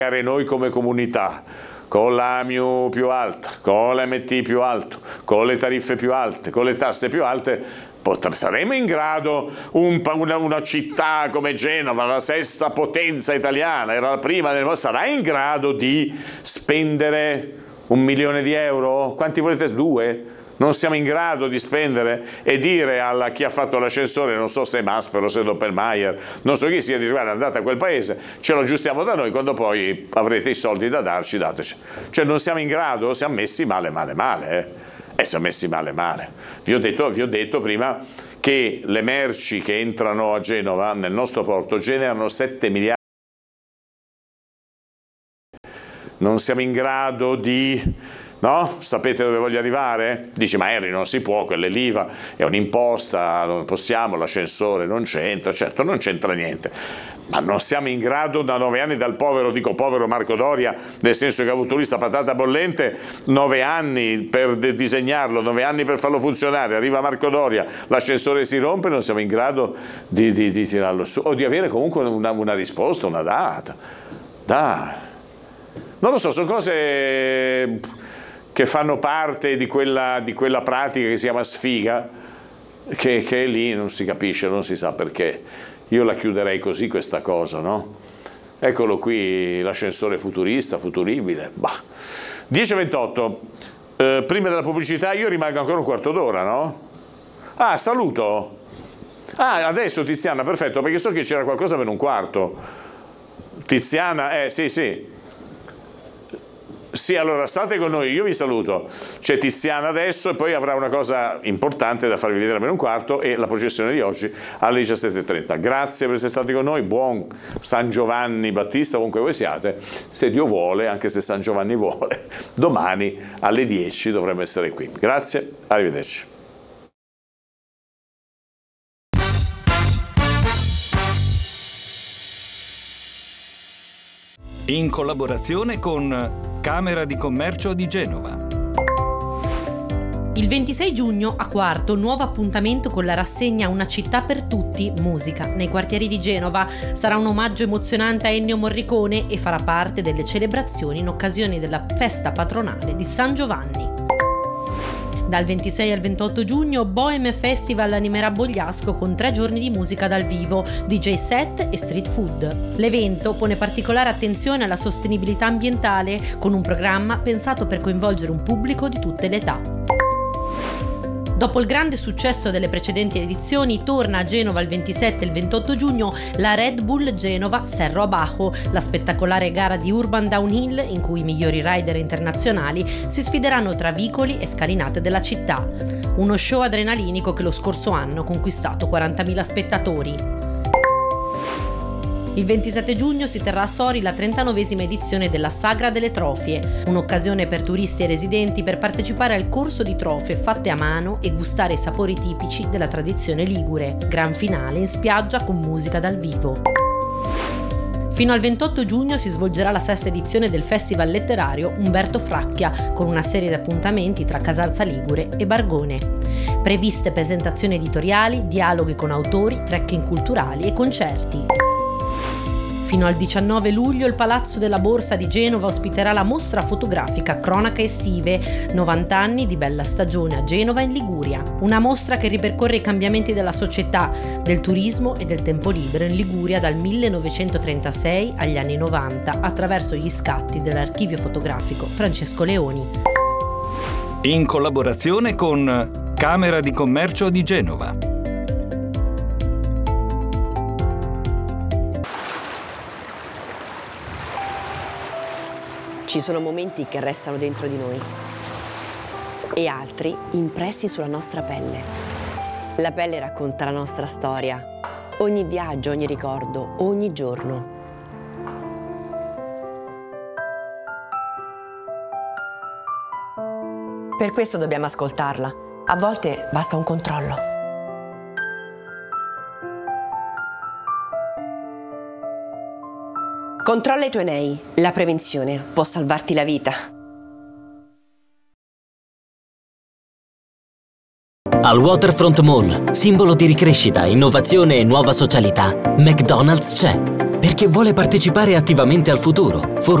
noi come comunità, con l'AMIU più alta, con l'MT più alto, con le tariffe più alte, con le tasse più alte, saremo in grado, una città come Genova, la sesta potenza italiana, era la prima del mondo, sarà in grado di spendere 1 milione di euro? Quanti volete? 2? Non siamo in grado di spendere e dire a chi ha fatto l'ascensore, non so se è Maspero, se è Doppelmayr, non so chi sia, di guarda, andate a quel paese, ce lo aggiustiamo da noi, quando poi avrete i soldi da darci, dateci. Cioè non siamo in grado, siamo messi male. Siamo messi male. Vi ho detto prima che le merci che entrano a Genova, nel nostro porto, generano 7 miliardi. Non siamo in grado di... No? Sapete dove voglio arrivare? Dici, ma Henry, non si può, quella è l'IVA, è un'imposta, non possiamo, l'ascensore non c'entra, certo non c'entra niente, ma non siamo in grado da 9 anni dal povero Marco Doria, nel senso che ha avuto lì sta patata bollente, 9 anni per disegnarlo, 9 anni per farlo funzionare, arriva Marco Doria, l'ascensore si rompe, non siamo in grado di tirarlo su, o di avere comunque una risposta, una data. Non lo so, sono cose che fanno parte di quella pratica che si chiama sfiga, che lì non si capisce, non si sa perché. Io la chiuderei così questa cosa, no? Eccolo qui, l'ascensore futurista, futuribile. 10:28, prima della pubblicità io rimango ancora un quarto d'ora, no? Saluto. Adesso Tiziana, perfetto, perché so che c'era qualcosa per un quarto. Tiziana, sì. Sì, allora state con noi, io vi saluto. C'è Tiziana adesso e poi avrà una cosa importante da farvi vedere almeno un quarto, e la processione di oggi alle 17:30. Grazie per essere stati con noi, buon San Giovanni Battista, ovunque voi siate, se Dio vuole, anche se San Giovanni vuole, domani alle 10 dovremo essere qui. Grazie, arrivederci. In collaborazione con Camera di Commercio di Genova. Il 26 giugno a Quarto, nuovo appuntamento con la rassegna Una città per tutti, musica. Nei quartieri di Genova sarà un omaggio emozionante a Ennio Morricone e farà parte delle celebrazioni in occasione della festa patronale di San Giovanni. Dal 26 al 28 giugno Bohème Festival animerà Bogliasco con 3 giorni di musica dal vivo, DJ set e street food. L'evento pone particolare attenzione alla sostenibilità ambientale con un programma pensato per coinvolgere un pubblico di tutte le età. Dopo il grande successo delle precedenti edizioni, torna a Genova il 27 e il 28 giugno la Red Bull Genova Cerro Abajo, la spettacolare gara di Urban Downhill in cui i migliori rider internazionali si sfideranno tra vicoli e scalinate della città. Uno show adrenalinico che lo scorso anno ha conquistato 40.000 spettatori. Il 27 giugno si terrà a Sori la 39esima edizione della Sagra delle Trofie, un'occasione per turisti e residenti per partecipare al corso di trofie fatte a mano e gustare i sapori tipici della tradizione ligure. Gran finale in spiaggia con musica dal vivo. Fino al 28 giugno si svolgerà la sesta edizione del Festival letterario Umberto Fracchia, con una serie di appuntamenti tra Casalza Ligure e Bargone. Previste presentazioni editoriali, dialoghi con autori, trekking culturali e concerti. Fino al 19 luglio il Palazzo della Borsa di Genova ospiterà la mostra fotografica Cronache estive, 90 anni di bella stagione a Genova in Liguria. Una mostra che ripercorre i cambiamenti della società, del turismo e del tempo libero in Liguria dal 1936 agli anni 90 attraverso gli scatti dell'archivio fotografico Francesco Leoni. In collaborazione con Camera di Commercio di Genova. Ci sono momenti che restano dentro di noi e altri impressi sulla nostra pelle. La pelle racconta la nostra storia, ogni viaggio, ogni ricordo, ogni giorno. Per questo dobbiamo ascoltarla. A volte basta un controllo. Controlla i tuoi nei. La prevenzione può salvarti la vita. Al Waterfront Mall, simbolo di ricrescita, innovazione e nuova socialità, McDonald's c'è. perché vuole partecipare attivamente al futuro,